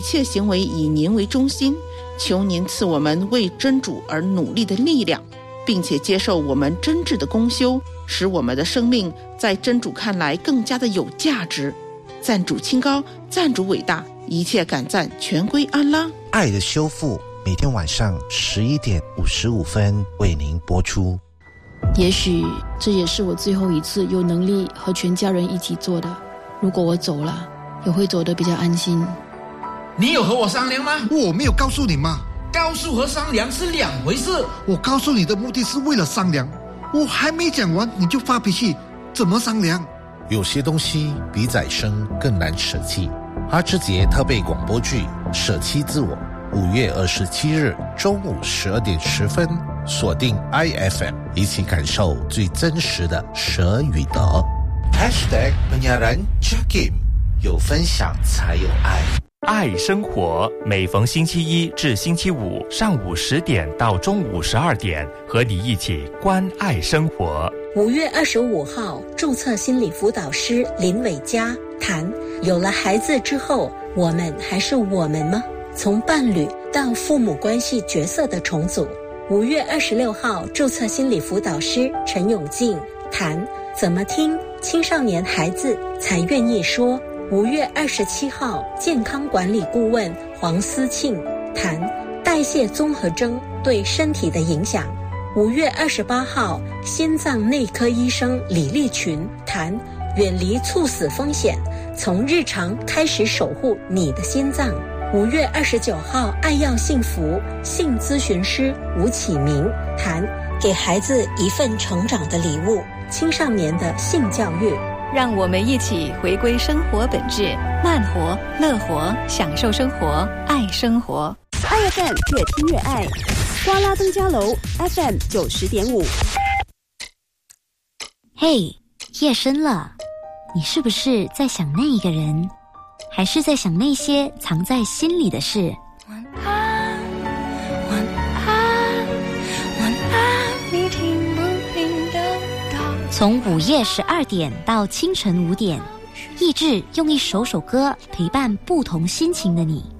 切行为以您为中心，求您赐我们为真主而努力的力量，并且接受我们真挚的功修，使我们的生命在真主看来更加的有价值。赞主清高，赞主伟大，一切感赞全归安拉。 爱的修复每天晚上11点55分为您播出。 也许这也是我最后一次有能力和全家人一起做的，如果我走了，也会走得比较安心。 你有和我商量吗？ 我没有告诉你吗？ 告诉和商量是两回事。 我告诉你的目的是为了商量，我还没讲完你就发脾气，怎么商量？ 有些东西比宰生更难舍弃。阿芝节特备广播剧《舍弃自我》，5月27日中午12点10分，锁定 IFM， 一起感受最真实的舍与得。#penyiaran Jakim， 有分享才有爱。 爱生活，每逢星期一至星期五上午10点到中午12点，和你一起关爱生活。 5月25号，注册心理辅导师林伟嘉谈：有了孩子之后，我们还是我们吗？从伴侣到父母关系角色的重组。5月26号，注册心理辅导师陈永进谈：怎么听青少年孩子才愿意说。5月27号，健康管理顾问黄思庆谈代谢综合征对身体的影响。5月28号，心脏内科医生李立群谈远离猝死风险，从日常开始守护你的心脏。5月29号，爱要幸福性咨询师吴启明谈给孩子一份成长的礼物，青少年的性教育。 让我们一起回归生活本质，慢活、乐活，享受生活，爱生活。 IFM 越听越爱，瓜拉登嘉楼 FM 90.5。 嘿，夜深了，你是不是在想那一个人，还是在想那些藏在心里的事？ 晚安，晚安，晚安，你听不听得到？ 从午夜12点到清晨5点，意志用一首首歌陪伴不同心情的你。